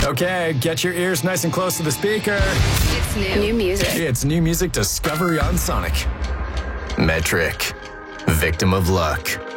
Okay, get your ears nice and close to the speaker. It's new music. It's new music discovery on Sonic. Metric. Victim of luck.